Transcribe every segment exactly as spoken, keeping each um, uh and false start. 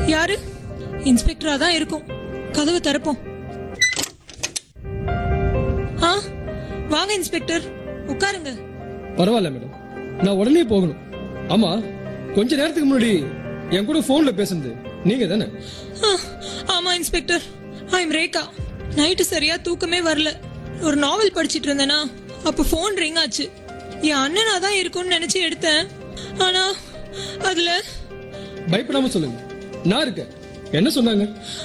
யாரு? இன்ஸ்பெக்டரா தான் இருக்கும். கதவு திறப்போம். ஆ, வாங்க இன்ஸ்பெக்டர், உட்காருங்க. பரவாயில்ல மேடம், நான் உடனே போகணும். ஆமா, கொஞ்ச நேரத்துக்கு முன்னாடி என் கூட போன்ல பேசுனது நீங்க தானே? ஆமா inspector, I am Rekha. Night சரியா தூக்கமே வரல. ஒரு நாவல் படிச்சிட்டு இருந்தேனா, அப்ப போன் ரிங் ஆச்சு. என் அண்ணனா தான் இருக்கும்னு நினைச்சு எடுத்தேன். ஆனா அதுல... பயப்படாம சொல்லுங்க, நான் இருக்கேன். என்ன சொன்னாங்க?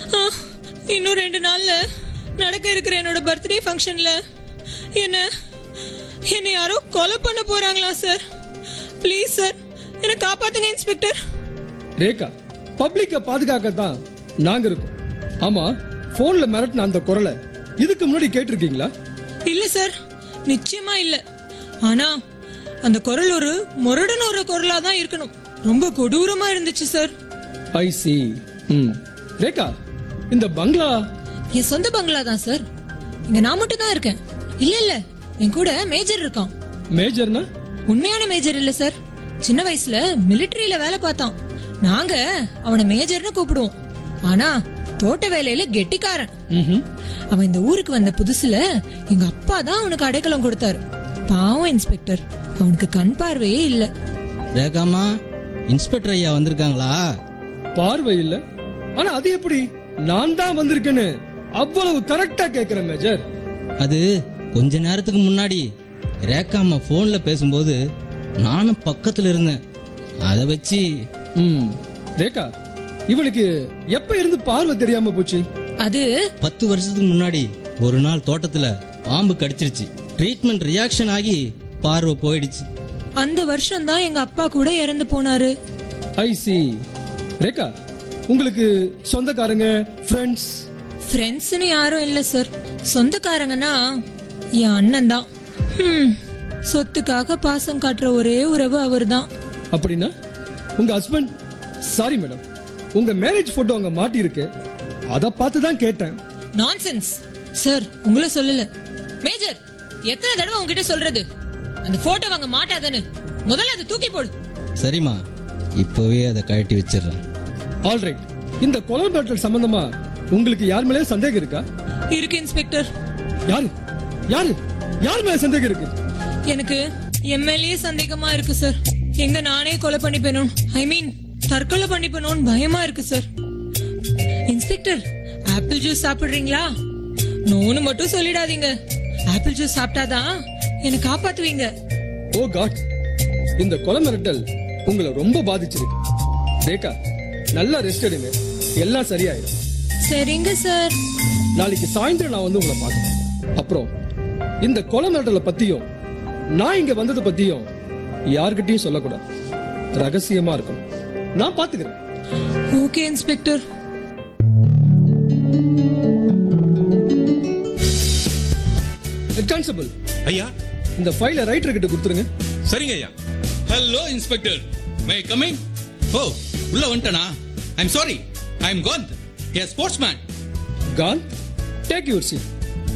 இன்னும் ரெண்டு நாள்ல நடக்க இருக்கிற என்னோட பர்த்டே ஃபங்க்ஷன்ல என்ன என்ன யாரோ கொலை பண்ண போறாங்களா சார்? ப்ளீஸ் சார், என்ன காப்பாத்துங்க இன்ஸ்பெக்டர். ரேகா, பப்ளிக்க பாதுகாக்கத்தான் நாங்க இருக்கோம். ஆமா, போன்ல மிரட்டின அந்த குரலை இதுக்கு முன்னாடி கேட்டிருக்கீங்களா? இல்ல சார், நிச்சயமா இல்ல. ஆனா அந்த குரல் ஒரு முரடன் ஒரு குரலா தான் இருக்கணும். ரொம்ப கொடூரமா இருந்துச்சு சார். ஐ சி. ம். ரேகா, இந்த பங்களா என் சொந்த பங்களா தான் சார். இங்க நான் மட்டும் தான் இருக்கேன். இல்ல இல்ல, என் கூட மேஜர் இருக்கான். மேஜர்னா? உண்மையான மேஜர் இல்ல சார். சின்ன வயசுல மிலிட்டரியில வேலை பார்த்தான். நாங்க அவனை மேஜர்னு கூப்பிடுவோம். ஆனா தோட்ட வேலையில கெட்டிக்காரன். அவன் இந்த ஊருக்கு வந்த புதுசுல எங்க அப்பா தான் அவனுக்கு அடைக்கலம் கொடுத்தாரு. பாவம் இன்ஸ்பெக்டர், அவனுக்கு கண் பார்வையே இல்ல. ரேகாமா, இன்ஸ்பெக்டர் ஐயா வந்திருக்காங்களா? பார்வை இல்ல, ஆனா அது எப்படி நான் தான் வந்திருக்கேன்னு அவ்வளவு கரெக்டா கேக்குறேன் மேஜர். அது கொஞ்ச நேரத்துக்கு முன்னாடி ரேகாமா போன்ல பேசும்போது நானும் பக்கத்துல இருந்தேன். அத வச்சு... ம். ரேகா, இவனுக்கு எப்ப இருந்து பார்வை தெரியாம போச்சு? அது பத்து வருஷத்துக்கு முன்னாடி ஒரு நாள் தோட்டத்துல பாம்பு கடிச்சிருச்சு. ட்ரீட்மெண்ட் ரியாக்ஷன் ஆகி பார்வை போயிடுச்சு. அந்த வருஷம் தான் எங்க அப்பா கூட இறந்து போனாரு. ஐ சி. ரேகா, உங்களுக்கு சொந்தக்காரங்க, ஃப்ரெண்ட்ஸ்? ஃப்ரெண்ட்ஸ்னு யாரும் இல்ல சார். சொந்தக்காரங்கன்னா என் அண்ணன் தான். சொத்துக்காக பாசம் காட்டுற ஒரே உறவு அவர் தான். அப்படின்னா உங்க ஹஸ்பண்ட்? சாரி மேடம், உங்க மேரேஜ் போட்டோ அங்க மாட்டி இருக்கு, அத பார்த்து தான் கேட்டேன். நான்சென்ஸ் சார், உங்களை சொல்லல. மேஜர், எத்தனை தடவை உங்ககிட்ட சொல்றது அந்த போட்டோ அங்க மாட்டாதன்னு? முதல்ல அதை தூக்கி போடு. சரிமா, இப்பவே அதை கழட்டி வச்சிடறேன். ஆல்ரைட். இந்த கொலை மிரட்டல் சம்பந்தமா உங்களுக்கு யார் மேலே சந்தேகம் இருக்கா? இருக்கு இன்ஸ்பெக்டர். யாரு யாரு யார் மேல சந்தேகம் இருக்கு? எனக்கு எம்எல்ஏ சந்தேகமா இருக்கு சார். எங்க நானே கொலை பண்ணிப்பேனும், ஐ மீன் தற்கொலை பண்ணிப்பேனும் பயமா இருக்கு சார். இன்ஸ்பெக்டர், ஆப்பிள் ஜூஸ் சாப்பிடுறீங்களா? நோன்னு மட்டும் சொல்லிடாதீங்க. ஆப்பிள் ஜூஸ் சாப்பிட்டாதான் என்ன காப்பாத்துவீங்க. ஓ காட், இந்த கொலை மிரட்டல் உங்களை ரொம்ப பாதிச்சிருக்கு. ரேகா, நல்லா ரெஸ்ட் எடுங்க, எல்லாம் சரியாயிடும். சரிங்க சார். நாளைக்கு சாயந்தரம் நான் வந்து உங்களை பார்க்கறேன். அப்புறம் இந்த கொலை மிரட்டலை பத்தியும் நான் இங்க வந்தது பத்தியும் யார்கிட்டயும் சொல்லக்கூடாது, ரகசியமா இருக்கணும். நான் பாத்துக்கிறேன். Okay inspector. கான்ஸ்டபிள் ஐயா, இந்த ஃபைலை ரைட்டர் கிட்ட கொடுத்துருங்க. சரிங்க ஐயா. Hello inspector, May I come in? ஓ, உள்ள வந்துட்டனா? ஐ am sorry, I am Kant, a sportsman. Kant, take your seat.